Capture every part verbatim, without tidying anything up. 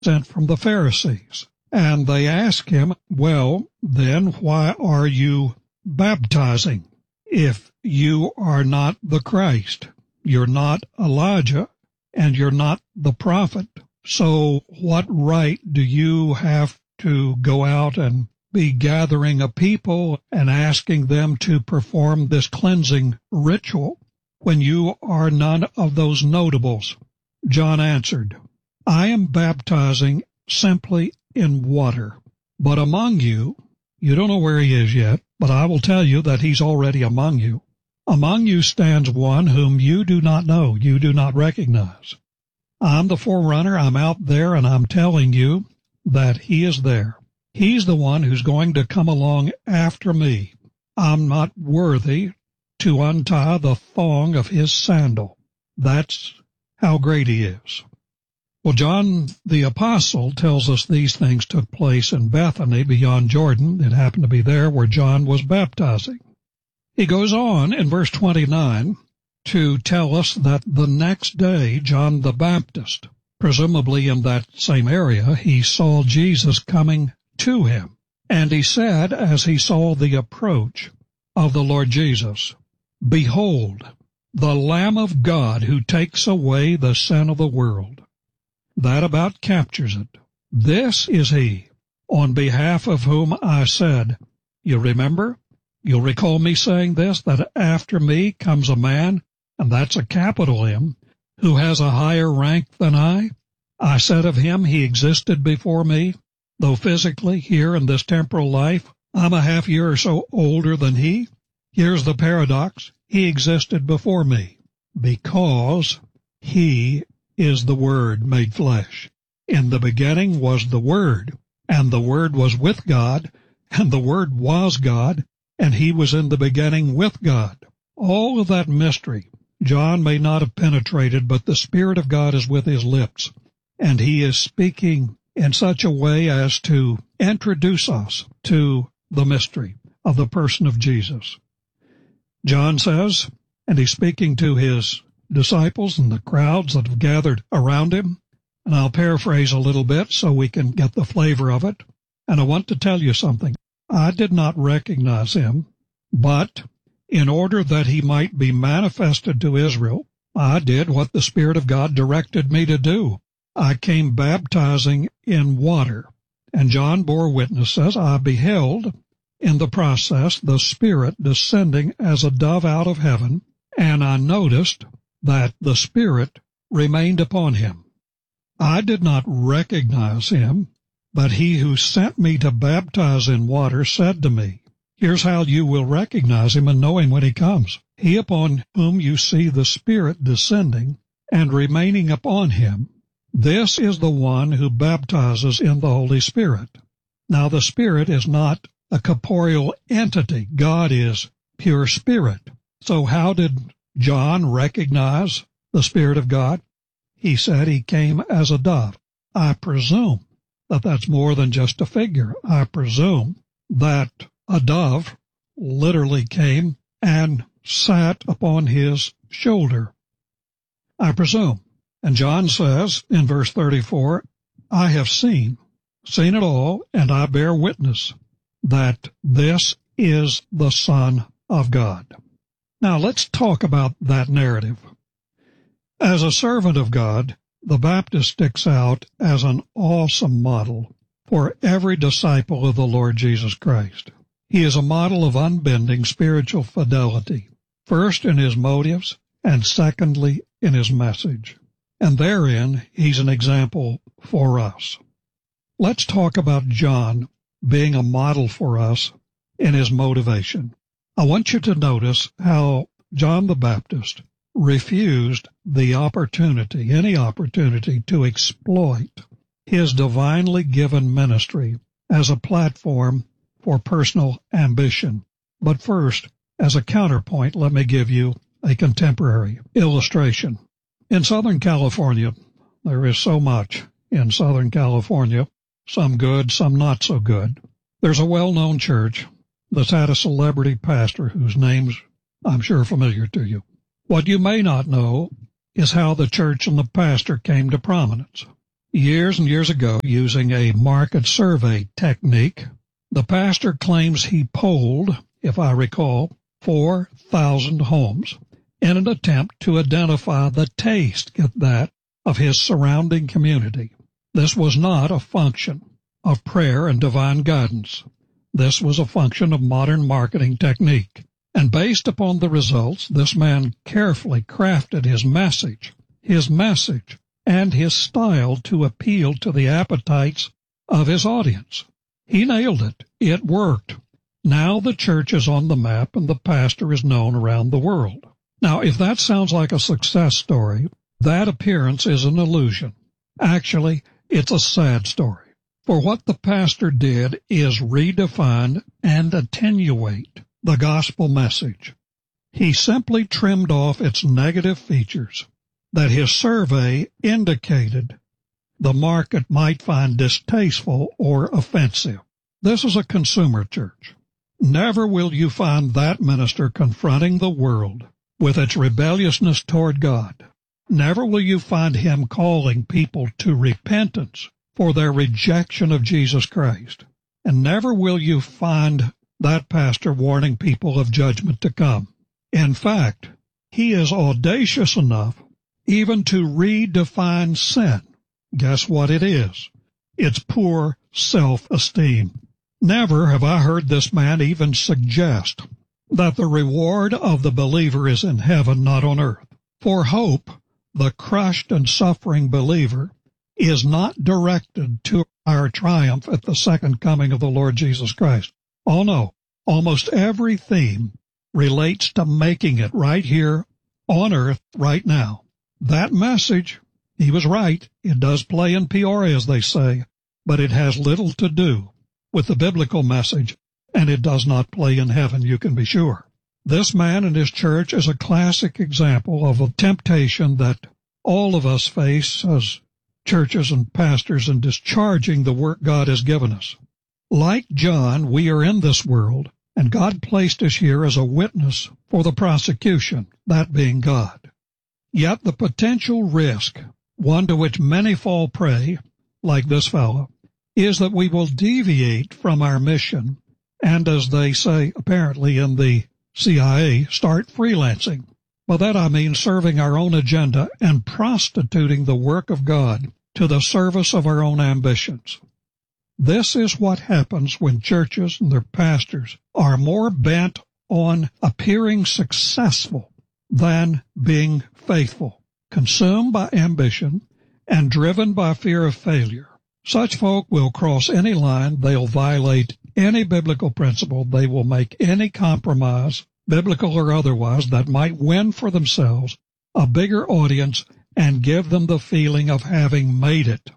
sent from the Pharisees. And they ask him, well, then why are you baptizing if you are not the Christ? You're not Elijah, and you're not the prophet. So what right do you have to go out and be gathering a people and asking them to perform this cleansing ritual when you are none of those notables? John answered, I am baptizing simply in water, but among you, you don't know where he is yet, but I will tell you that he's already among you. Among you stands one whom you do not know, you do not recognize. I'm the forerunner, I'm out there, and I'm telling you that he is there. He's the one who's going to come along after me. I'm not worthy to untie the thong of his sandal. That's how great he is. Well, John the Apostle tells us these things took place in Bethany beyond Jordan. It happened to be there where John was baptizing. He goes on in verse twenty-nine to tell us that the next day John the Baptist, presumably in that same area, he saw Jesus coming to him. And he said, as he saw the approach of the Lord Jesus, Behold, the Lamb of God who takes away the sin of the world. That about captures it. This is he, on behalf of whom I said, you remember? You'll recall me saying this, that after me comes a man, and that's a capital M, who has a higher rank than I. I said of him, he existed before me, though physically, here in this temporal life, I'm a half year or so older than he. Here's the paradox. He existed before me, because he is the Word made flesh. In the beginning was the Word, and the Word was with God, and the Word was God, and he was in the beginning with God. All of that mystery John may not have penetrated, but the Spirit of God is with his lips, and he is speaking in such a way as to introduce us to the mystery of the person of Jesus. John says, and he's speaking to his disciples and the crowds that have gathered around him, and I'll paraphrase a little bit so we can get the flavor of it. And I want to tell you something. I did not recognize him, but in order that he might be manifested to Israel, I did what the Spirit of God directed me to do. I came baptizing in water, and John bore witness, says, I beheld in the process the Spirit descending as a dove out of heaven, and I noticed that the Spirit remained upon him. I did not recognize him, but he who sent me to baptize in water said to me, here's how you will recognize him and know him when he comes. He upon whom you see the Spirit descending and remaining upon him, this is the one who baptizes in the Holy Spirit. Now the Spirit is not a corporeal entity. God is pure Spirit. So how did John recognize the Spirit of God? He said he came as a dove. I presume that that's more than just a figure. I presume that a dove literally came and sat upon his shoulder. I presume. And John says in verse thirty-four, I have seen, seen it all, and I bear witness that this is the Son of God. Now let's talk about that narrative. As a servant of God, the Baptist sticks out as an awesome model for every disciple of the Lord Jesus Christ. He is a model of unbending spiritual fidelity, first in his motives, and secondly in his message. And therein, he's an example for us. Let's talk about John being a model for us in his motivation. I want you to notice how John the Baptist refused the opportunity, any opportunity, to exploit his divinely given ministry as a platform for personal ambition. But first, as a counterpoint, let me give you a contemporary illustration. In Southern California, there is so much in Southern California, some good, some not so good. There's a well-known church that's had a celebrity pastor whose name's, I'm sure, familiar to you. What you may not know is how the church and the pastor came to prominence. Years and years ago, using a market survey technique, the pastor claims he polled, if I recall, four thousand homes in an attempt to identify the taste, get that, of his surrounding community. This was not a function of prayer and divine guidance. This was a function of modern marketing technique. And based upon the results, this man carefully crafted his message, his message, and his style to appeal to the appetites of his audience. He nailed it. It worked. Now the church is on the map and the pastor is known around the world. Now, if that sounds like a success story, that appearance is an illusion. Actually, it's a sad story. For what the pastor did is redefine and attenuate the gospel message. He simply trimmed off its negative features that his survey indicated the market might find distasteful or offensive. This is a consumer church. Never will you find that minister confronting the world with its rebelliousness toward God. Never will you find him calling people to repentance for their rejection of Jesus Christ. And never will you find that pastor warning people of judgment to come. In fact, he is audacious enough even to redefine sin. Guess what it is? It's poor self-esteem. Never have I heard this man even suggest that the reward of the believer is in heaven, not on earth. For hope, the crushed and suffering believer, is not directed to our triumph at the second coming of the Lord Jesus Christ. Oh no, almost every theme relates to making it right here on earth right now. That message, he was right, it does play in Peoria, as they say, but it has little to do with the biblical message, and it does not play in heaven, you can be sure. This man and his church is a classic example of a temptation that all of us face as churches and pastors in discharging the work God has given us. Like John, we are in this world, and God placed us here as a witness for the prosecution, that being God. Yet the potential risk, one to which many fall prey, like this fellow, is that we will deviate from our mission and, as they say apparently in the C I A, start freelancing. By that I mean serving our own agenda and prostituting the work of God to the service of our own ambitions. This is what happens when churches and their pastors are more bent on appearing successful than being faithful, consumed by ambition and driven by fear of failure. Such folk will cross any line, they'll violate any biblical principle, they will make any compromise, biblical or otherwise, that might win for themselves a bigger audience and give them the feeling of having made it.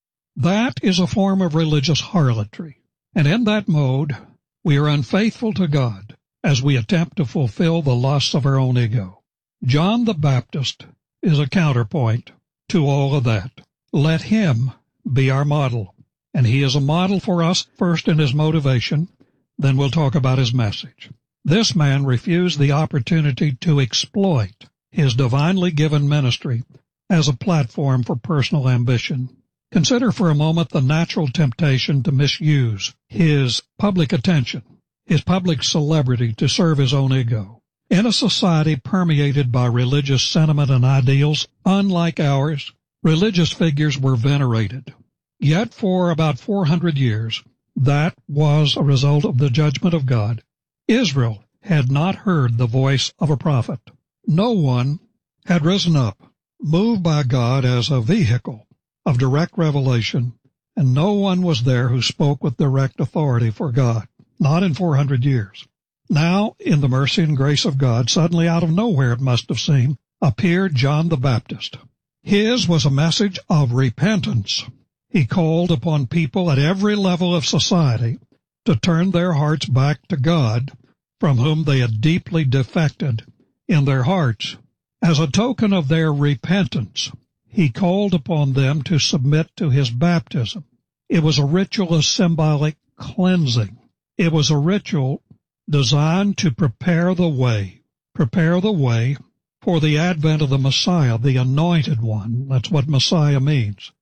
That is a form of religious harlotry, and in that mode we are unfaithful to God as we attempt to fulfill the lusts of our own ego. John the Baptist is a counterpoint to all of that. Let him be our model, and he is a model for us first in his motivation, then we'll talk about his message. This man refused the opportunity to exploit his divinely given ministry as a platform for personal ambition. Consider for a moment the natural temptation to misuse his public attention, his public celebrity to serve his own ego. In a society permeated by religious sentiment and ideals unlike ours, religious figures were venerated. Yet for about four hundred years, that was a result of the judgment of God. Israel had not heard the voice of a prophet. No one had risen up, moved by God as a vehicle of direct revelation, and no one was there who spoke with direct authority for God, not in four hundred years. Now, in the mercy and grace of God, suddenly out of nowhere it must have seemed, appeared John the Baptist. His was a message of repentance. He called upon people at every level of society to turn their hearts back to God, from whom they had deeply defected in their hearts. As a token of their repentance, he called upon them to submit to his baptism. It was a ritual of symbolic cleansing. It was a ritual designed to prepare the way, prepare the way for the advent of the Messiah, the Anointed One. That's what Messiah means.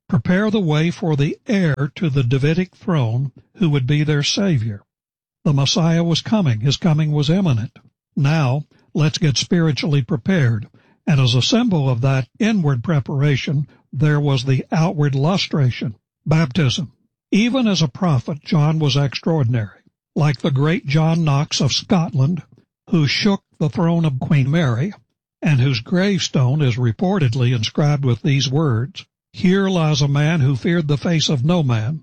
prepare the way for the heir to the Davidic throne who would be their Savior. The Messiah was coming. His coming was imminent. Now, let's get spiritually prepared. And as a symbol of that inward preparation, there was the outward lustration, baptism. Even as a prophet, John was extraordinary. Like the great John Knox of Scotland, who shook the throne of Queen Mary, and whose gravestone is reportedly inscribed with these words, "Here lies a man who feared the face of no man."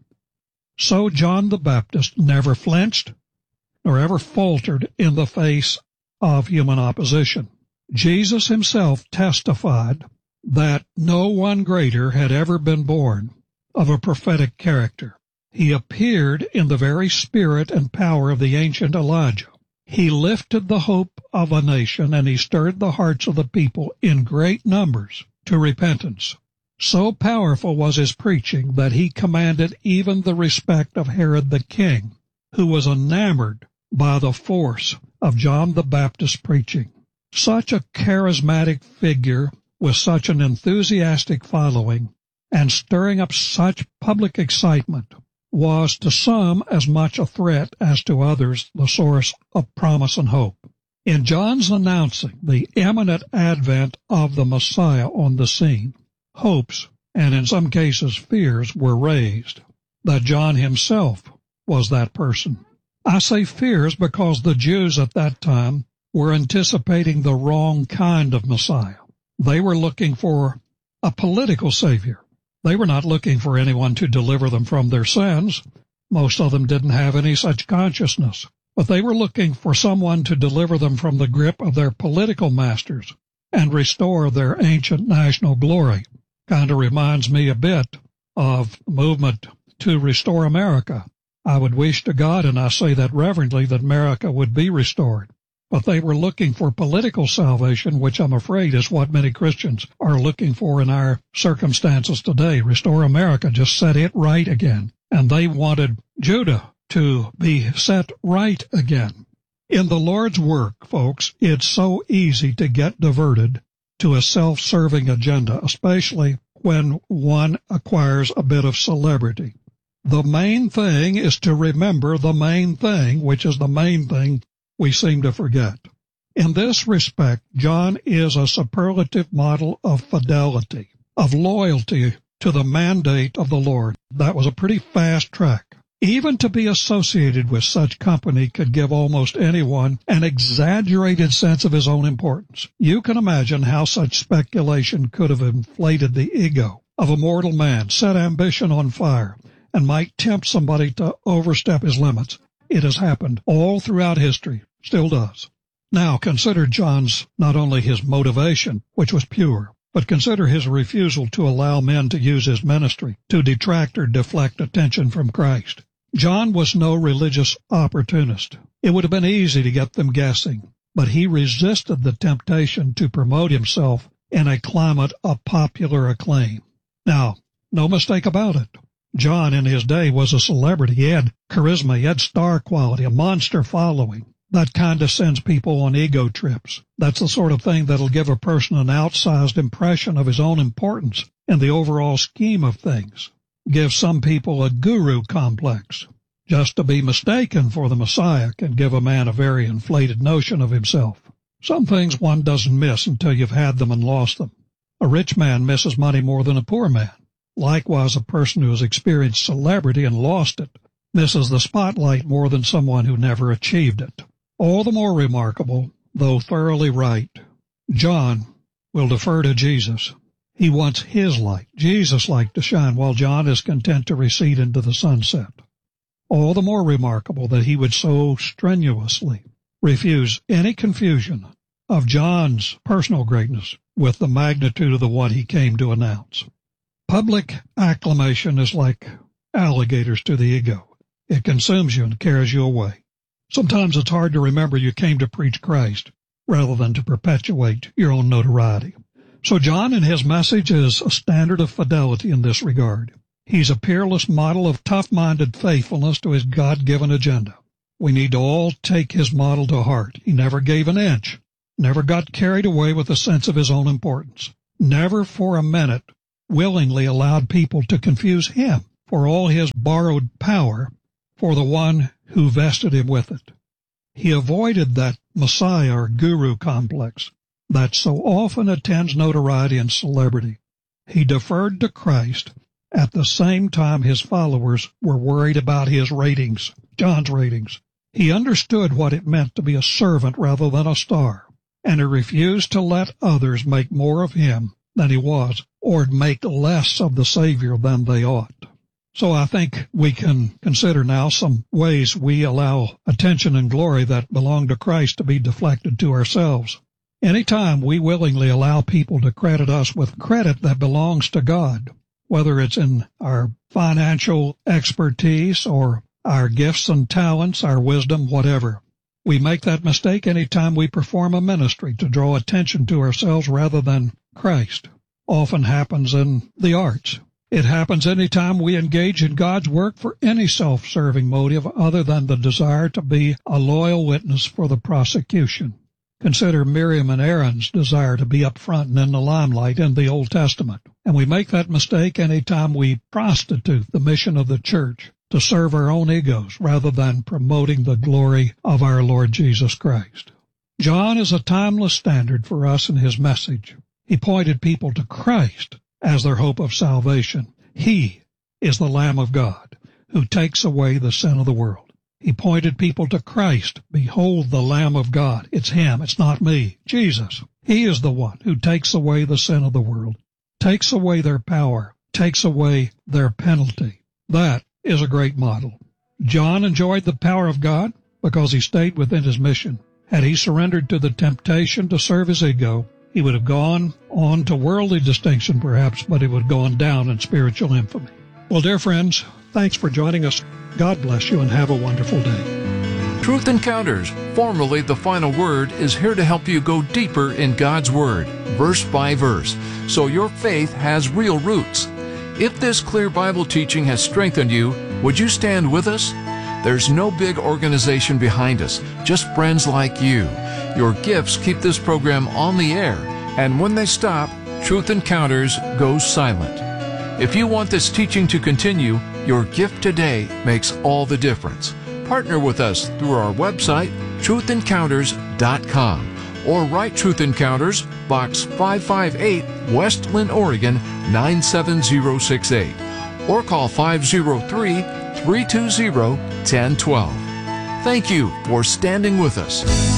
So John the Baptist never flinched, nor ever faltered in the face of human opposition. Jesus himself testified that no one greater had ever been born of a prophetic character. He appeared in the very spirit and power of the ancient Elijah. He lifted the hope of a nation, and he stirred the hearts of the people in great numbers to repentance. So powerful was his preaching that he commanded even the respect of Herod the king, who was enamored by the force of John the Baptist's preaching. Such a charismatic figure with such an enthusiastic following and stirring up such public excitement was to some as much a threat as to others the source of promise and hope. In John's announcing the imminent advent of the Messiah on the scene, hopes, and in some cases fears, were raised that John himself was that person. I say fears because the Jews at that time were anticipating the wrong kind of Messiah. They were looking for a political savior. They were not looking for anyone to deliver them from their sins. Most of them didn't have any such consciousness. But they were looking for someone to deliver them from the grip of their political masters and restore their ancient national glory. Kind of reminds me a bit of the movement to restore America. I would wish to God, and I say that reverently, that America would be restored. But they were looking for political salvation, which I'm afraid is what many Christians are looking for in our circumstances today. Restore America, just set it right again. And they wanted Judah to be set right again. In the Lord's work, folks, it's so easy to get diverted to a self-serving agenda, especially when one acquires a bit of celebrity. The main thing is to remember the main thing, which is the main thing we seem to forget. In this respect, John is a superlative model of fidelity, of loyalty to the mandate of the Lord. That was a pretty fast track. Even to be associated with such company could give almost anyone an exaggerated sense of his own importance. You can imagine how such speculation could have inflated the ego of a mortal man, set ambition on fire, and might tempt somebody to overstep his limits. It has happened all throughout history, still does. Now consider John's, not only his motivation, which was pure, but consider his refusal to allow men to use his ministry to detract or deflect attention from Christ. John was no religious opportunist. It would have been easy to get them guessing, but he resisted the temptation to promote himself in a climate of popular acclaim. Now, no mistake about it. John in his day was a celebrity. He had charisma, he had star quality, a monster following. That kind of sends people on ego trips. That's the sort of thing that'll give a person an outsized impression of his own importance in the overall scheme of things. Give some people a guru complex. Just to be mistaken for the Messiah can give a man a very inflated notion of himself. Some things one doesn't miss until you've had them and lost them. A rich man misses money more than a poor man. Likewise, a person who has experienced celebrity and lost it misses the spotlight more than someone who never achieved it. All the more remarkable, though thoroughly right, John will defer to Jesus. He wants his light, Jesus' light, to shine, while John is content to recede into the sunset. All the more remarkable that he would so strenuously refuse any confusion of John's personal greatness with the magnitude of the one he came to announce. Public acclamation is like alligators to the ego. It consumes you and carries you away. Sometimes it's hard to remember you came to preach Christ rather than to perpetuate your own notoriety. So John in his message is a standard of fidelity in this regard. He's a peerless model of tough-minded faithfulness to his God-given agenda. We need to all take his model to heart. He never gave an inch, never got carried away with a sense of his own importance, never for a minute willingly allowed people to confuse him for all his borrowed power for the one who vested him with it. He avoided that Messiah or guru complex that so often attends notoriety and celebrity. He deferred to Christ at the same time his followers were worried about his ratings, John's ratings. He understood what it meant to be a servant rather than a star, and he refused to let others make more of him than he was, or make less of the Savior than they ought. So I think we can consider now some ways we allow attention and glory that belong to Christ to be deflected to ourselves. Anytime we willingly allow people to credit us with credit that belongs to God, whether it's in our financial expertise or our gifts and talents, our wisdom, whatever, we make that mistake anytime we perform a ministry to draw attention to ourselves rather than Christ. Often happens in the arts. It happens anytime we engage in God's work for any self-serving motive other than the desire to be a loyal witness for the prosecution. Consider Miriam and Aaron's desire to be up front and in the limelight in the Old Testament. And we make that mistake anytime we prostitute the mission of the church to serve our own egos rather than promoting the glory of our Lord Jesus Christ. John is a timeless standard for us in his message. He pointed people to Christ as their hope of salvation. He is the Lamb of God who takes away the sin of the world. He pointed people to Christ. Behold the Lamb of God. It's him. It's not me. Jesus. He is the one who takes away the sin of the world, takes away their power, takes away their penalty. That is a great model. John enjoyed the power of God because he stayed within his mission. Had he surrendered to the temptation to serve his ego, he would have gone on to worldly distinction perhaps, but he would have gone down in spiritual infamy. Well, dear friends, thanks for joining us. God bless you and have a wonderful day. Truth Encounters, formerly The Final Word, is here to help you go deeper in God's Word, verse by verse, so your faith has real roots. If this clear Bible teaching has strengthened you, would you stand with us? There's no big organization behind us, just friends like you. Your gifts keep this program on the air, and when they stop, Truth Encounters goes silent. If you want this teaching to continue, your gift today makes all the difference. Partner with us through our website, truth encounters dot com, or write Truth Encounters, Box five five eight, Westland, Oregon nine seven zero six eight, or call five zero three, three two zero, one zero one two. Thank you for standing with us.